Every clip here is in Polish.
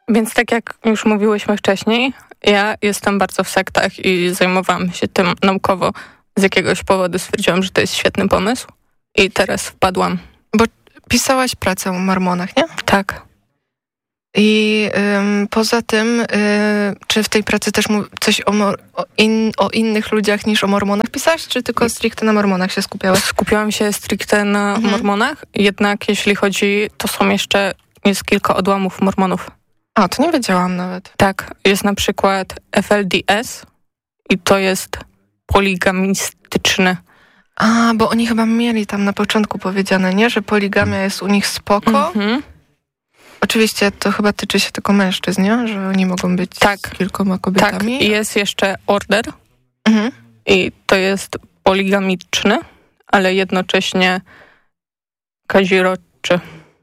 Więc tak jak już mówiłyśmy wcześniej, ja jestem bardzo w sektach i zajmowałam się tym naukowo. Z jakiegoś powodu stwierdziłam, że to jest świetny pomysł i teraz wpadłam. Bo pisałaś pracę o mormonach, nie? Tak. I poza tym, czy w tej pracy też coś o innych ludziach niż o mormonach pisałaś, czy tylko stricte na mormonach się skupiałaś? Skupiłam się stricte na mormonach, jednak jeśli chodzi, to jest kilka odłamów mormonów. A, to nie wiedziałam nawet. Tak, jest na przykład FLDS i to jest poligamistyczny. A, bo oni chyba mieli tam na początku powiedziane, nie? Że poligamia jest u nich spoko. Oczywiście to chyba tyczy się tylko mężczyzn, nie? Że oni mogą być z kilkoma kobietami. Tak, i jest jeszcze order i to jest poligamiczny, ale jednocześnie kaziroczy.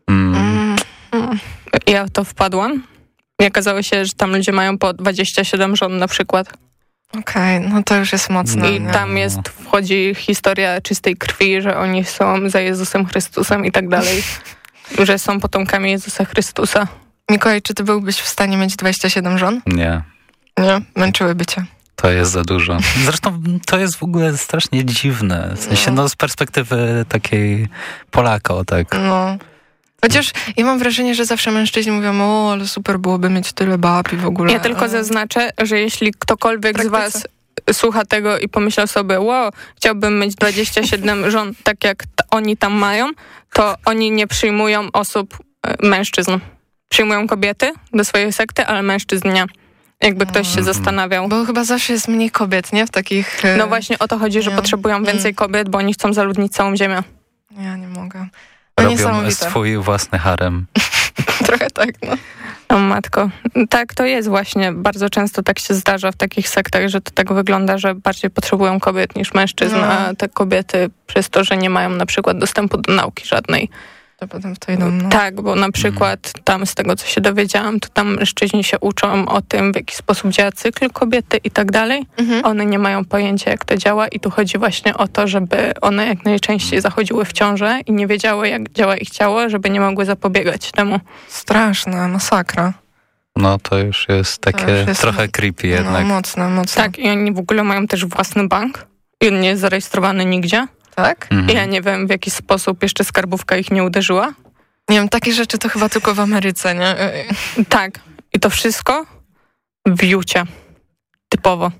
Ja w to wpadłam i okazało się, że tam ludzie mają po 27 żon na przykład. Okej, no to już jest mocne. I tam wchodzi historia czystej krwi, że oni są za Jezusem Chrystusem i tak dalej. Że są potomkami Jezusa Chrystusa. Mikołaj, czy ty byłbyś w stanie mieć 27 żon? Nie. Nie? Męczyłyby cię. To jest za dużo. Zresztą to jest w ogóle strasznie dziwne. W sensie, z perspektywy takiej Polaka, tak. No. Chociaż ja mam wrażenie, że zawsze mężczyźni mówią, ale super byłoby mieć tyle bab i w ogóle. Ja tylko zaznaczę, że jeśli ktokolwiek z was słucha tego i pomyślał sobie, chciałbym mieć 27 żon, tak jak oni tam mają, to oni nie przyjmują mężczyzn. Przyjmują kobiety do swojej sekty, ale mężczyzn nie. Jakby ktoś się zastanawiał. Bo chyba zawsze jest mniej kobiet, nie? W takich... No właśnie o to chodzi, że potrzebują więcej kobiet, bo oni chcą zaludnić całą ziemię. Ja nie mogę. Robią swój własny harem. Trochę tak, no. O matko. Tak, to jest właśnie. Bardzo często tak się zdarza w takich sektach, że to tak wygląda, że bardziej potrzebują kobiet niż mężczyzn, a te kobiety przez to, że nie mają na przykład dostępu do nauki żadnej. To potem w to idą, no. Tak, bo na przykład tam z tego, co się dowiedziałam, to tam mężczyźni się uczą o tym, w jaki sposób działa cykl kobiety i tak dalej. One nie mają pojęcia, jak to działa i tu chodzi właśnie o to, żeby one jak najczęściej zachodziły w ciążę i nie wiedziały, jak działa ich ciało, żeby nie mogły zapobiegać temu. Straszna masakra. No to już jest takie trochę creepy jednak. No, mocno. Tak, i oni w ogóle mają też własny bank i on nie jest zarejestrowany nigdzie. Tak? Ja nie wiem, w jaki sposób jeszcze skarbówka ich nie uderzyła. Nie wiem, takie rzeczy to chyba tylko w Ameryce, nie? Tak. I to wszystko w Jucie. Typowo.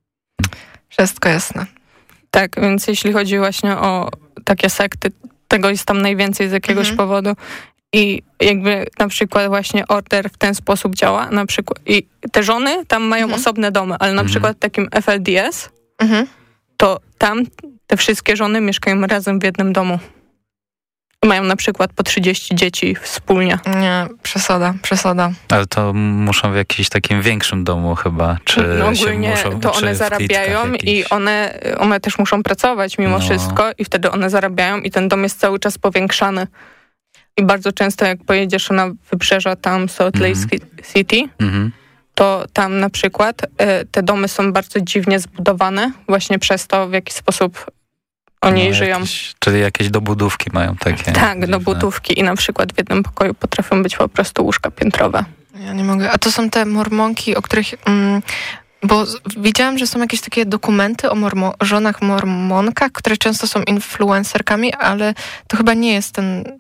Wszystko jasne. Tak, więc jeśli chodzi właśnie o takie sekty, tego jest tam najwięcej z jakiegoś powodu. I jakby na przykład właśnie order w ten sposób działa. Na przykład, i te żony tam mają osobne domy, ale na przykład takim FLDS to tam te wszystkie żony mieszkają razem w jednym domu. Mają na przykład po 30 dzieci wspólnie. Nie, przesada. Ale to muszą w jakimś takim większym domu chyba, czy no ogólnie się muszą, to one zarabiają i one też muszą pracować mimo wszystko i wtedy one zarabiają i ten dom jest cały czas powiększany. I bardzo często jak pojedziesz na wybrzeża tam Salt Lake City, to tam na przykład te domy są bardzo dziwnie zbudowane właśnie przez to, w jaki sposób oni żyją. Czyli jakieś dobudówki mają takie. Tak, dziwne. dobudówki i na przykład w jednym pokoju potrafią być po prostu łóżka piętrowe. Ja nie mogę. A to są te mormonki, o których... bo widziałam, że są jakieś takie dokumenty o żonach mormonkach, które często są influencerkami, ale to chyba nie jest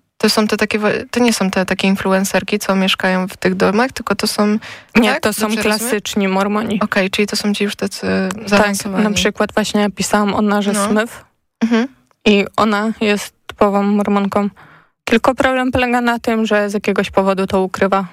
to nie są te takie influencerki, co mieszkają w tych domach, tylko to są... Nie, tak? to są klasyczni mormoni. Okej, czyli to są ci już tacy zaawansowani. Tak, na przykład właśnie pisałam o Narze Smith i ona jest typową mormonką. Tylko problem polega na tym, że z jakiegoś powodu to ukrywa.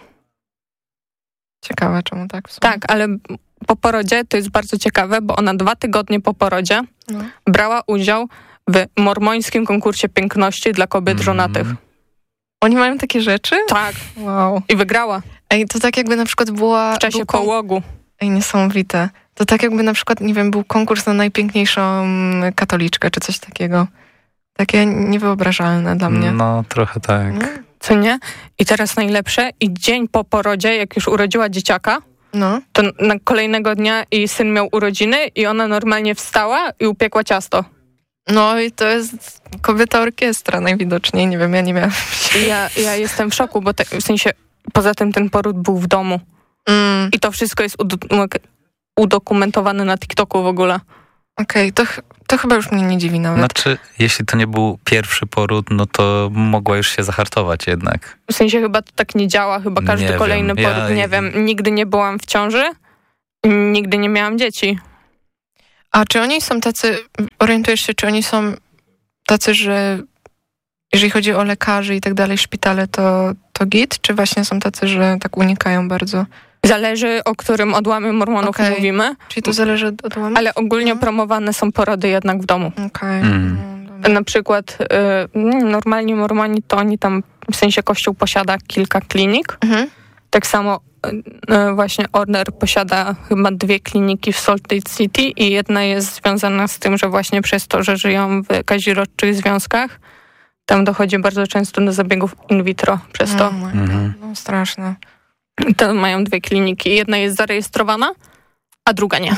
Ciekawe, czemu tak? Tak, ale po porodzie to jest bardzo ciekawe, bo ona 2 tygodnie po porodzie brała udział w mormońskim konkursie piękności dla kobiet żonatych. Oni mają takie rzeczy? Tak. Wow. I wygrała. Ej, to tak jakby na przykład była... W czasie połogu. Ej, niesamowite. To tak jakby na przykład, nie wiem, był konkurs na najpiękniejszą katoliczkę, czy coś takiego. Takie niewyobrażalne dla mnie. No, trochę tak. Co nie? I teraz najlepsze. I dzień po porodzie, jak już urodziła dzieciaka, to na kolejnego dnia jej syn miał urodziny i ona normalnie wstała i upiekła ciasto. No i to jest kobieta orkiestra najwidoczniej. Nie wiem, ja nie miałam... Ja jestem w szoku, bo w sensie poza tym ten poród był w domu. I to wszystko jest udokumentowane na TikToku w ogóle. Okej, to chyba już mnie nie dziwi nawet. Znaczy, jeśli to nie był pierwszy poród, no to mogła już się zahartować jednak. W sensie chyba to tak nie działa, chyba każdy kolejny poród, nie wiem. Nigdy nie byłam w ciąży, nigdy nie miałam dzieci. A czy oni są tacy, orientujesz się, czy oni są tacy, że jeżeli chodzi o lekarzy i tak dalej, szpitale, to git? Czy właśnie są tacy, że tak unikają bardzo? Zależy, o którym odłamie mormonów mówimy. Czyli to zależy od odłamu? Ale ogólnie promowane są porody jednak w domu. Na przykład normalni mormoni to oni tam, w sensie Kościół posiada kilka klinik. Tak samo właśnie Order posiada chyba 2 kliniki w Salt Lake City i jedna jest związana z tym, że właśnie przez to, że żyją w kazirodczych związkach, tam dochodzi bardzo często do zabiegów in vitro przez to. No straszne. To mają 2 kliniki. Jedna jest zarejestrowana, a druga nie.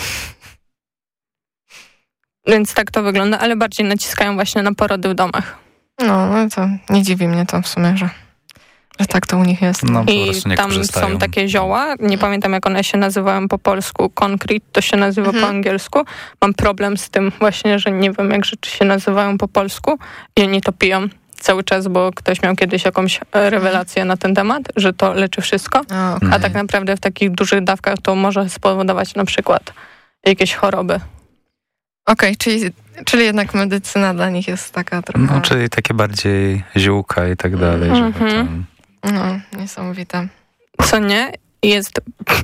Więc tak to wygląda, ale bardziej naciskają właśnie na porody w domach. No to nie dziwi mnie to w sumie, że tak to u nich jest. No, i tam są takie zioła, nie pamiętam jak one się nazywają po polsku, concrete to się nazywa po angielsku. Mam problem z tym właśnie, że nie wiem jak rzeczy się nazywają po polsku i oni to piją cały czas, bo ktoś miał kiedyś jakąś rewelację na ten temat, że to leczy wszystko, a tak naprawdę w takich dużych dawkach to może spowodować na przykład jakieś choroby. Okej, czyli jednak medycyna dla nich jest taka trochę... No, czyli takie bardziej ziółka i tak dalej, żeby tam... No, niesamowite. Co nie? Jest...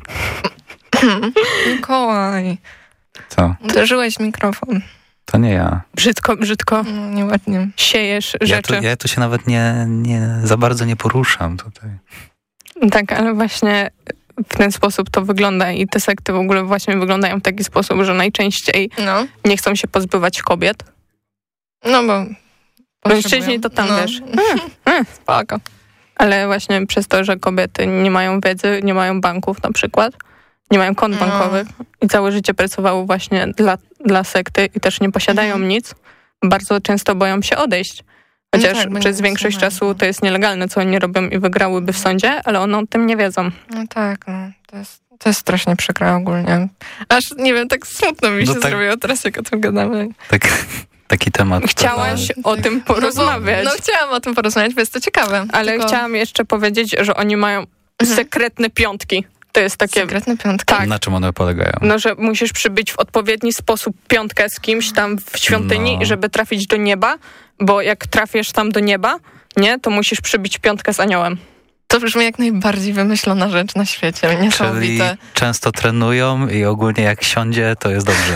Mikołaj. Co? Uderzyłeś mikrofon. To nie ja. Brzydko. No, nieładnie. Siejesz rzeczy. Ja tu się nawet nie za bardzo nie poruszam tutaj. Tak, ale właśnie w ten sposób to wygląda i te sekty w ogóle właśnie wyglądają w taki sposób, że najczęściej nie chcą się pozbywać kobiet. No bo... Mężczyźni to tam, wiesz. Spoko. Ale właśnie przez to, że kobiety nie mają wiedzy, nie mają banków na przykład, nie mają kont bankowych i całe życie pracowały właśnie dla sekty i też nie posiadają nic, bardzo często boją się odejść. Chociaż przez większość czasu to jest nielegalne, co oni robią i wygrałyby w sądzie, ale one o tym nie wiedzą. No tak, to jest strasznie przykre ogólnie. Aż, nie wiem, tak smutno mi się zrobiło teraz, jak o tym gadamy. Taki temat. Chciałaś o tym porozmawiać. No chciałam o tym porozmawiać, bo jest to ciekawe. Ale chciałam jeszcze powiedzieć, że oni mają sekretne piątki. To jest takie... Sekretne piątki? Tak. Na czym one polegają? No, że musisz przybyć w odpowiedni sposób piątkę z kimś tam w świątyni, żeby trafić do nieba, bo jak trafisz tam do nieba, nie, to musisz przybić piątkę z aniołem. To brzmi jak najbardziej wymyślona rzecz na świecie. Niesamowite. Czyli często trenują i ogólnie jak siądzie, to jest dobrze.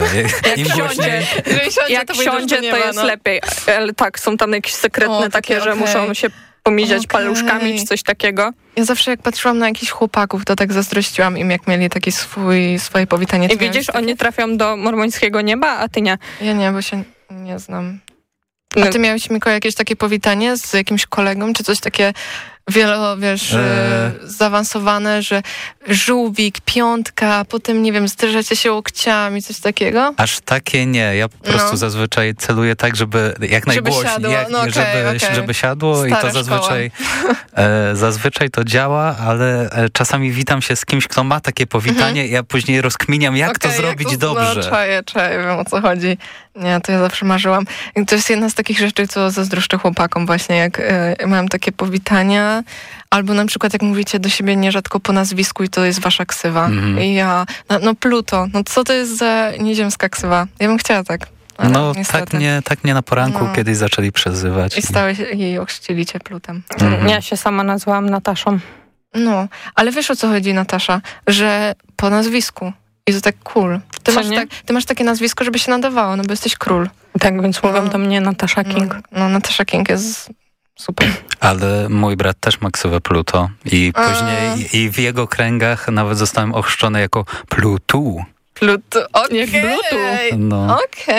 Jak siądzie, to jest lepiej. Ale tak, są tam jakieś sekretne takie, że muszą się pomiziać paluszkami czy coś takiego. Ja zawsze jak patrzyłam na jakichś chłopaków, to tak zazdrościłam im, jak mieli taki swoje powitanie. I widzisz, oni trafią do mormońskiego nieba, a ty nie. Ja nie, bo się nie znam. A ty miałeś, Mikołaj, jakieś takie powitanie z jakimś kolegą, czy coś takie zaawansowane, że żółwik, piątka, potem, nie wiem, zderzacie się łokciami, coś takiego? Aż takie nie. Ja po prostu zazwyczaj celuję tak, żeby jak najgłośniej, żeby siadło. Stara i to zazwyczaj to działa, ale czasami witam się z kimś, kto ma takie powitanie i ja później rozkminiam, jak to zrobić dobrze. No, czaję, wiem, o co chodzi. Nie, to ja zawsze marzyłam. I to jest jedna z takich rzeczy, co zazdroszczę chłopakom właśnie, jak mają takie powitania, albo na przykład jak mówicie do siebie nierzadko po nazwisku i to jest wasza ksywa. I ja, Pluto, co to jest za nieziemska ksywa? Ja bym chciała tak. No tak nie na poranku kiedyś zaczęli przezywać. I stałeś i ochrzcili cię Plutem. Ja się sama nazwałam Nataszą. No, ale wiesz o co chodzi, Natasza? Że po nazwisku. I to tak cool. Ty masz takie nazwisko, żeby się nadawało, no bo jesteś król. Tak, więc mówią do mnie Natasza King. No, Natasza King jest super. Ale mój brat też ma ksywę Pluto i później i w jego kręgach nawet zostałem ochrzczony jako Plutu. Pluto, jak Bluetooth. No.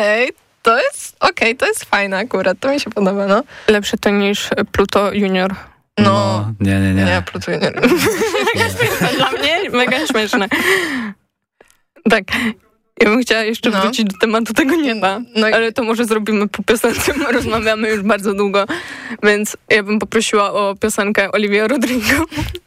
To jest fajne akurat, to mi się podoba, no. Lepsze to niż Pluto Junior. No, nie. Nie, Pluto Junior. Dla mnie mega śmieszne. Tak. Ja bym chciała jeszcze wrócić do tematu tego nieba, ale to może zrobimy po piosence, rozmawiamy już bardzo długo, więc ja bym poprosiła o piosenkę Olivia Rodrigo.